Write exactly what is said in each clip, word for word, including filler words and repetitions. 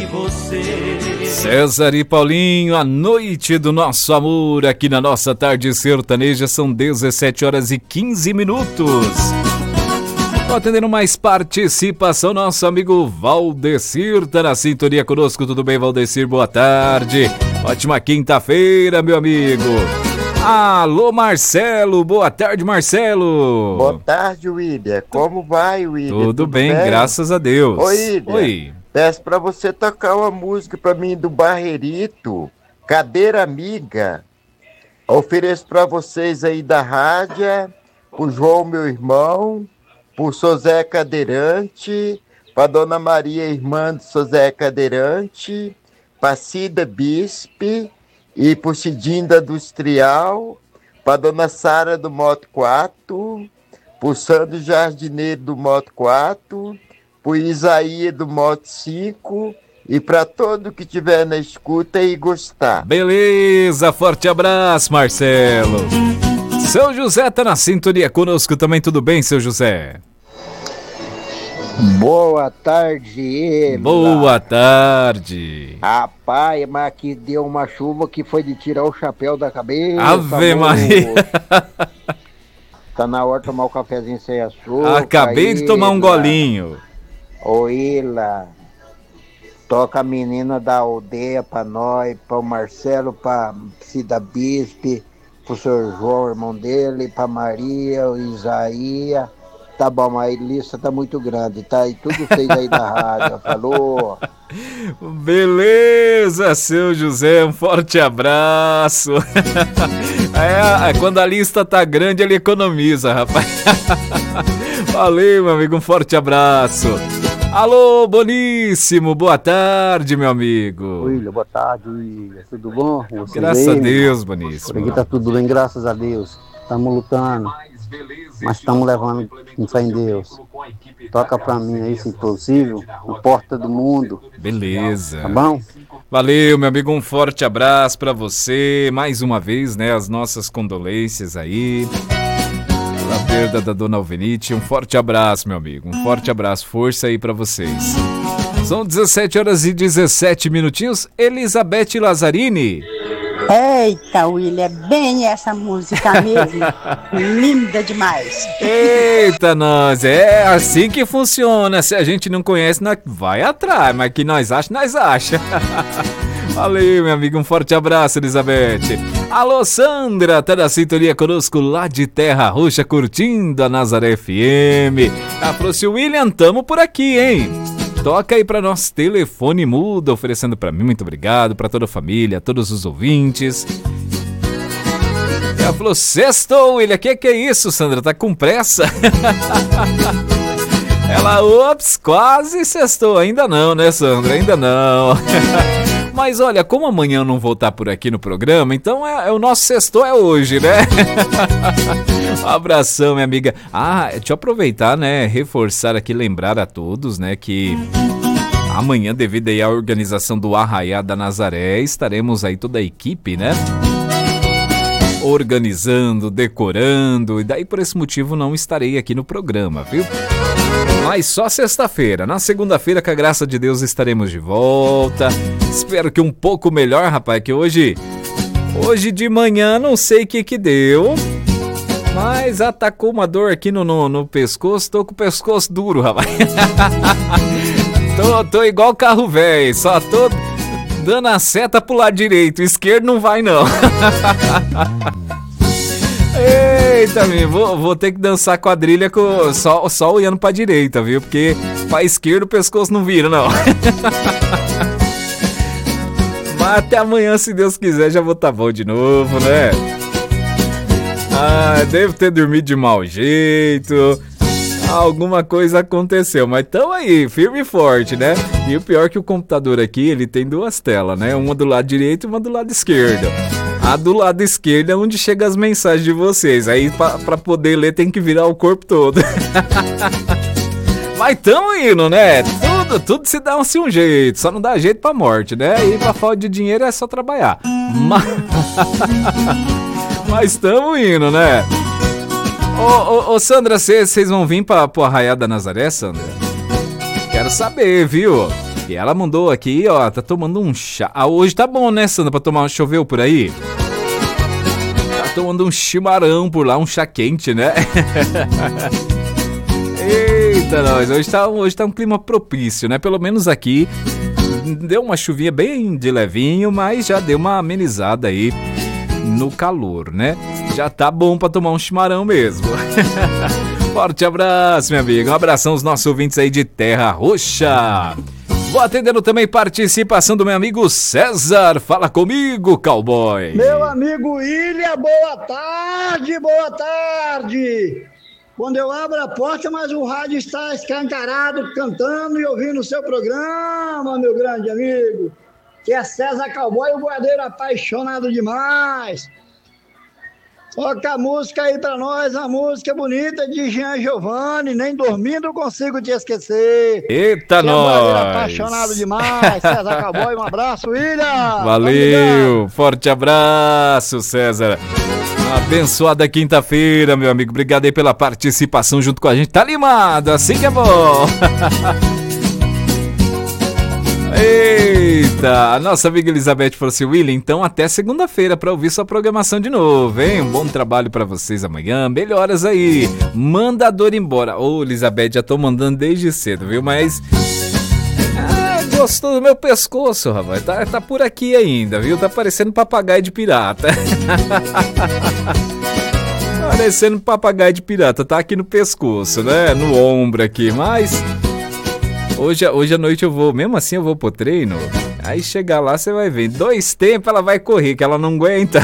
você. César e Paulinho, a noite do nosso amor aqui na nossa tarde sertaneja, são dezessete horas e quinze minutos. Tô atendendo mais participação, nosso amigo Valdecir tá na sintonia conosco. Tudo bem, Valdecir? Boa tarde. Ótima quinta-feira, meu amigo. Alô, Marcelo. Boa tarde, Marcelo. Boa tarde, William. Como vai, William? Tudo, Tudo bem, bem, graças a Deus. Oi, William. Oi. Peço pra você tocar uma música pra mim do Barreirito, Cadeira Amiga. Ofereço pra vocês aí da rádio, pro João, meu irmão, pro Sozé Cadeirante, pra Dona Maria, irmã do Sozé Cadeirante, pra Cida Bispe e pro Cidinho da Industrial, pra Dona Sara do Moto quatro, pro Sandro Jardineiro do Moto quatro, pro Isaías do Moto cinco e pra todo que tiver na escuta e gostar. Beleza, forte abraço, Marcelo. Seu José tá na sintonia conosco também, tudo bem, seu José? Boa tarde, Ema. Boa tarde. Rapaz, mas que deu uma chuva que foi de tirar o chapéu da cabeça. Ave Maria. Tá na hora de tomar o um cafezinho sem açúcar. Acabei de tomar um golinho. Ô, Ila, toca a menina da aldeia pra nós, pra o Marcelo, pra Cida Bispe, pro senhor João, irmão dele, pra Maria, o Isaías. Tá bom, a lista tá muito grande, tá? E tudo fez aí da rádio, falou? Beleza, seu José, um forte abraço. É, quando a lista tá grande, ele economiza, rapaz. Valeu, meu amigo, um forte abraço. Alô, Boníssimo, boa tarde, meu amigo. William, boa tarde, William. Tudo bom? Você graças bem, a Deus, Boníssimo. Por aqui tá tudo bem, graças a Deus. Estamos lutando, mas estamos levando com fé em Deus. Toca pra mim aí, se possível, o Porta do Mundo. Beleza. Tá bom? Valeu, meu amigo, um forte abraço pra você. Mais uma vez, né, as nossas condolências aí pela perda da Dona Alvenite. Um forte abraço, meu amigo, um forte abraço, força aí pra vocês. São dezessete horas e dezessete minutinhos. Elizabeth Lazzarini. Eita, William, é bem essa música mesmo. Linda demais. Eita, nós, é assim que funciona. Se a gente não conhece, nós vai atrás, mas que nós acha, nós acha. Valeu, meu amigo, um forte abraço, Elizabeth. Alô, Sandra, tá na sintonia conosco lá de Terra Roxa, curtindo a Nazaré F M. Ela falou assim, William, tamo por aqui, hein? Toca aí pra nós, telefone mudo, oferecendo pra mim, muito obrigado, pra toda a família, todos os ouvintes. Ela falou, sextou, William, que que é isso, Sandra, tá com pressa? Ela, ops, quase sextou, ainda não, né, Sandra, ainda não. Mas olha, como amanhã eu não vou estar por aqui no programa, então é, é o nosso sextou é hoje, né? Um abração, minha amiga. Ah, deixa eu aproveitar, né, reforçar aqui, lembrar a todos, né, que amanhã, devido aí à organização do Arraiá da Nazaré, estaremos aí toda a equipe, né, organizando, decorando, e daí por esse motivo não estarei aqui no programa, viu? Mas só sexta-feira. Na segunda-feira, com a graça de Deus, estaremos de volta. Espero que um pouco melhor, rapaz, que hoje... Hoje de manhã, não sei o que que deu, mas atacou uma dor aqui no, no, no pescoço. Tô com o pescoço duro, rapaz. tô, tô igual carro velho, só tô dando a seta pro lado direito. O esquerdo não vai, não. Eita, meu, vou, vou ter que dançar quadrilha com, só, só olhando pra direita, viu? Porque pra esquerda o pescoço não vira, não. Mas até amanhã, se Deus quiser, já vou tá bom de novo, né? Ah, devo ter dormido de mau jeito. Alguma coisa aconteceu, mas tamo aí, firme e forte, né? E o pior é que o computador aqui, ele tem duas telas, né? Uma do lado direito e uma do lado esquerdo. A do lado esquerdo é onde chegam as mensagens de vocês. Aí pra, pra poder ler tem que virar o corpo todo. Mas tamo indo, né? Tudo, tudo se dá assim um jeito. Só não dá jeito pra morte, né? E pra falta de dinheiro é só trabalhar. Mas, Mas tamo indo, né? Ô, ô, ô Sandra, vocês vão vir pra, pro Arraiá da Nazaré, Sandra? Quero saber, viu? E ela mandou aqui, ó, tá tomando um chá. Ah, hoje tá bom, né, Sandra, pra tomar um choveu por aí? Tá tomando um chimarrão por lá, um chá quente, né? Eita, nós, hoje tá, hoje tá um clima propício, né? Pelo menos aqui deu uma chuvinha bem de levinho, mas já deu uma amenizada aí no calor, né? Já tá bom pra tomar um chimarrão mesmo. Forte abraço, minha amiga. Um abração aos nossos ouvintes aí de Terra Roxa. Vou atendendo também participação do meu amigo César. Fala comigo, cowboy. Meu amigo William, boa tarde, boa tarde. Quando eu abro a porta, mas o rádio está escancarado, cantando e ouvindo o seu programa, meu grande amigo. Que é César Cowboy, o boiadeiro apaixonado demais. Toca a música aí pra nós, a música bonita de Jean Giovanni, nem dormindo consigo te esquecer. Eita, nós! Apaixonado demais, César Cowboy, um abraço, William! Valeu, forte abraço, César. Uma abençoada quinta-feira, meu amigo. Obrigado aí pela participação junto com a gente. Tá animado, assim que é bom. Eita, a nossa amiga Elizabeth falou assim, William, então até segunda-feira pra ouvir sua programação de novo, hein? Um bom trabalho pra vocês amanhã, melhoras aí. Manda a dor embora. Ô, Elizabeth, já tô mandando desde cedo, viu? Mas... Ah, gostou do meu pescoço, rapaz. Tá, tá por aqui ainda, viu? Tá parecendo papagaio de pirata. Parecendo papagaio de pirata. Tá aqui no pescoço, né? No ombro aqui, mas... Hoje, hoje à noite eu vou, mesmo assim eu vou pro treino. Aí chegar lá você vai ver, em dois tempos ela vai correr, que ela não aguenta.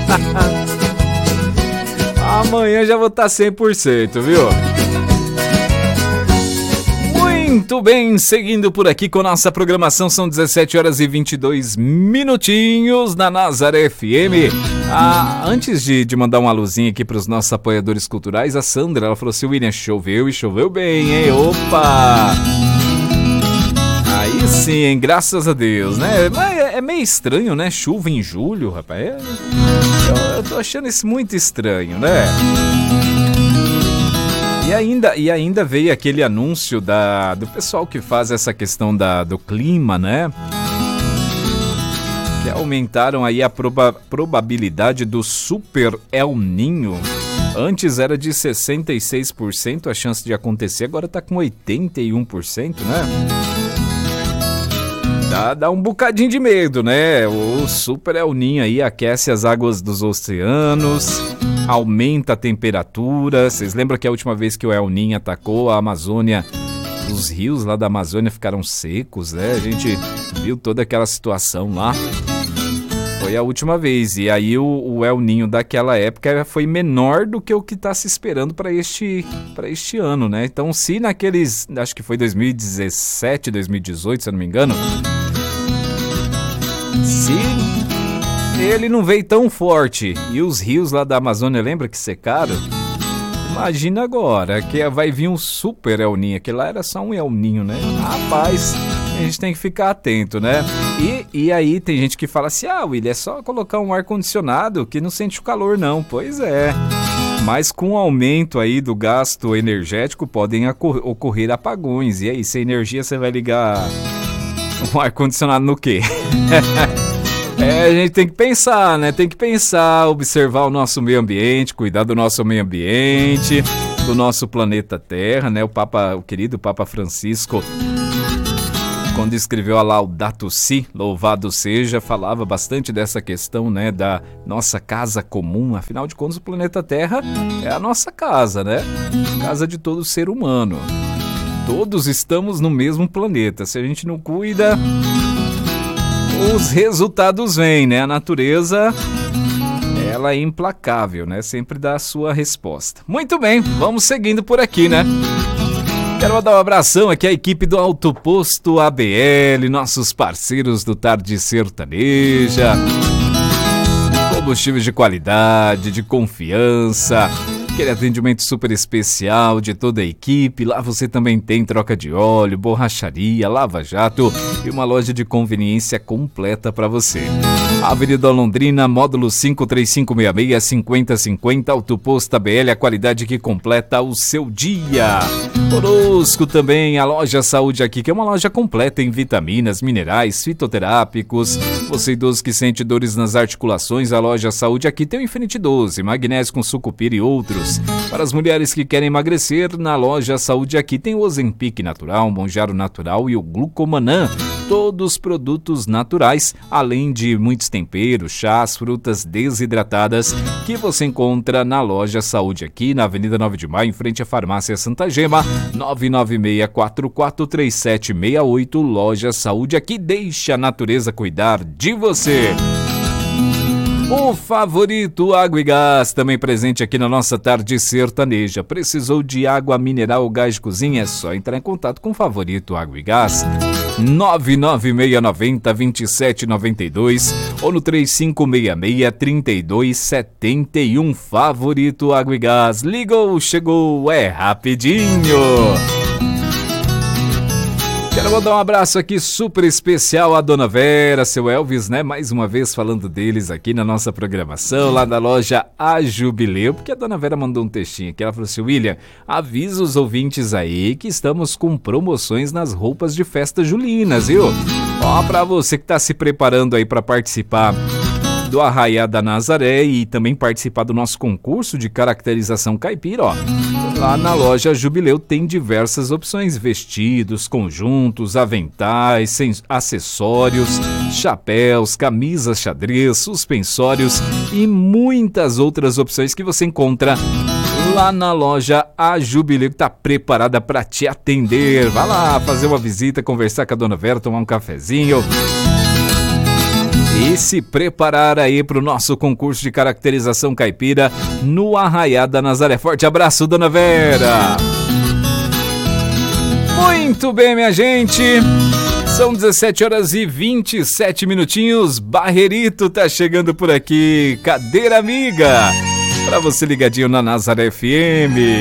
Amanhã já vou estar cem por cento, viu? Muito bem, seguindo por aqui com nossa programação, são dezessete horas e vinte e dois minutinhos na Nazaré F M. Ah, antes de, de mandar uma luzinha aqui para os nossos apoiadores culturais, a Sandra, ela falou assim, William, choveu e choveu bem, hein? Opa! Aí sim, hein? Graças a Deus, né? Mas é meio estranho, né? Chuva em julho, rapaz. É... Eu, eu tô achando isso muito estranho, né? E ainda, e ainda veio aquele anúncio da, do pessoal que faz essa questão da, do clima, né? Que aumentaram aí a proba, probabilidade do Super El Niño. Antes era de sessenta e seis por cento a chance de acontecer, agora tá com oitenta e um por cento, né? Dá, dá um bocadinho de medo, né? O Super El Niño aí aquece as águas dos oceanos, aumenta a temperatura. Vocês lembram que a última vez que o El Niño atacou a Amazônia, os rios lá da Amazônia ficaram secos, né? A gente viu toda aquela situação lá. Foi a última vez. E aí o, o El Niño daquela época foi menor do que o que está se esperando para este, para este ano, né? Então, se naqueles, acho que foi dois mil e dezessete, dois mil e dezoito, se eu não me engano, se ele não veio tão forte e os rios lá da Amazônia, lembra que secaram? Imagina agora, que vai vir um Super El Niño, que lá era só um El Niño, né? Rapaz, a gente tem que ficar atento, né? E, e aí tem gente que fala assim, ah, William, é só colocar um ar-condicionado que não sente o calor, não. Pois é, mas com o aumento aí do gasto energético podem ocorrer apagões. E aí, sem energia você vai ligar um ar-condicionado no quê? É, a gente tem que pensar, né? Tem que pensar, observar o nosso meio ambiente, cuidar do nosso meio ambiente, do nosso planeta Terra, né? O Papa, o querido Papa Francisco, quando escreveu a Laudato Si, louvado seja, falava bastante dessa questão, né? Da nossa casa comum. Afinal de contas, o planeta Terra é a nossa casa, né? Casa de todo ser humano. Todos estamos no mesmo planeta. Se a gente não cuida, os resultados vêm, né? A natureza, ela é implacável, né? Sempre dá a sua resposta. Muito bem, vamos seguindo por aqui, né? Quero mandar um abração aqui à equipe do Alto Posto A B L, nossos parceiros do Tarde Sertaneja. Combustíveis de qualidade, de confiança, aquele atendimento super especial de toda a equipe. Lá você também tem troca de óleo, borracharia, lava-jato e uma loja de conveniência completa para você. Avenida Londrina, módulo cinco três cinco seis seis, cinco zero cinco zero, Autoposto A B L, a qualidade que completa o seu dia. Conosco também a Loja Saúde Aqui, que é uma loja completa em vitaminas, minerais, fitoterápicos. Você idoso que sente dores nas articulações, a Loja Saúde Aqui tem o Infinity doze, magnésio com sucupira e outros. Para as mulheres que querem emagrecer, na Loja Saúde Aqui tem o Ozempic natural, o Monjaro natural e o Glucomanã. Todos produtos naturais, além de muitos temperos, chás, frutas desidratadas, que você encontra na Loja Saúde Aqui, na Avenida nove de Maio, em frente à Farmácia Santa Gema, nove nove seis quatro quatro três sete seis oito. Loja Saúde Aqui, deixa a natureza cuidar de você. O Favorito Água e Gás, também presente aqui na nossa tarde sertaneja. Precisou de água mineral ou gás de cozinha? É só entrar em contato com o Favorito Água e Gás. nove nove seis nove zero, dois sete nove dois ou no três cinco seis seis, três dois sete um. Favorito Água e Gás. Ligou, chegou, é rapidinho. Quero mandar um abraço aqui super especial à Dona Vera, seu Elvis, né? Mais uma vez falando deles aqui na nossa programação, lá da loja A Jubileu, porque a Dona Vera mandou um textinho aqui, ela falou assim: William, avisa os ouvintes aí que estamos com promoções nas roupas de festa julinas, viu? Ó, pra você que tá se preparando aí pra participar do Arraiá da Nazaré e também participar do nosso concurso de caracterização caipira, ó. Lá na loja Jubileu tem diversas opções: vestidos, conjuntos, aventais, acessórios, chapéus, camisas xadrez, suspensórios e muitas outras opções que você encontra lá na loja A Jubileu, que está preparada para te atender. Vai lá fazer uma visita, conversar com a Dona Vera, tomar um cafezinho e se preparar aí para o nosso concurso de caracterização caipira no Arraiá da Nazaré. Forte abraço, Dona Vera! Muito bem, minha gente, são dezessete horas e vinte e sete minutinhos. Barrerito tá chegando por aqui, Cadeira Amiga, para você ligadinho na Nazaré F M.